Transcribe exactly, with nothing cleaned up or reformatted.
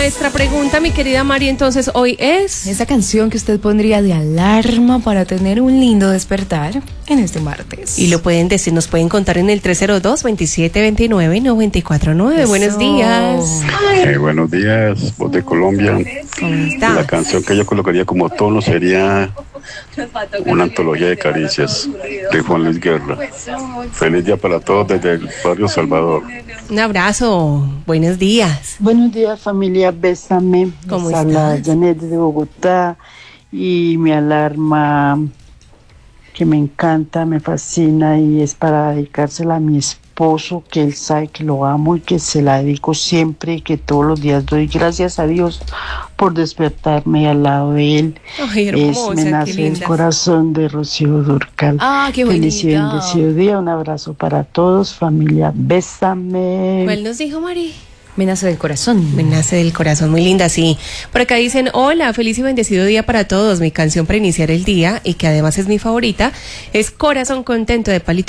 nuestra pregunta, mi querida Mari, entonces hoy es... Esa canción que usted pondría de alarma para tener un lindo despertar en este martes. Y lo pueden decir, nos pueden contar en el tres cero dos, veintisiete veintinueve, noventa y cuatro nueve. Eso. Buenos días. Eh, buenos días, voz de Colombia. ¿Cómo está? La canción que yo colocaría como tono sería una antología de caricias de Juan Luis Guerra. Feliz día para todos desde el barrio Salvador. Un abrazo, buenos días. Buenos días, familia Bésame. ¿Cómo Les habla estás? Janet de Bogotá y mi alarma que me encanta, me fascina y es para dedicársela a mi esposo, que él sabe que lo amo y que se la dedico siempre y que todos los días doy gracias a Dios por despertarme al lado de él. Ay, hermosa, es Me qué nace el linda. corazón de Rocío Durcal. Ah, qué Feliz y bonito. bendecido día, un abrazo para todos, familia Bésame. ¿Cuál nos dijo, Mari? Me nace del corazón. Me nace del corazón, muy linda, sí. Por acá dicen, hola, feliz y bendecido día para todos. Mi canción para iniciar el día, y que además es mi favorita, es Corazón Contento de Palito